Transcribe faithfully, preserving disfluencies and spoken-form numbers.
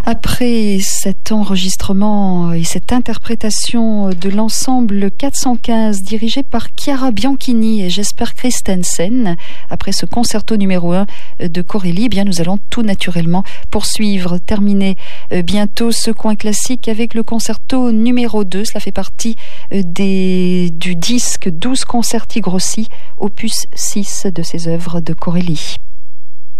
Après cet enregistrement et cette interprétation de l'ensemble quatre cent quinze dirigé par Chiara Bianchini et Jesper Christensen, après ce concerto numéro un de Corelli, eh bien nous allons tout naturellement poursuivre, terminer bientôt ce coin classique avec le concerto numéro deux. Cela fait partie des, du disque douze concerti grossi, opus six de ces œuvres de Corelli.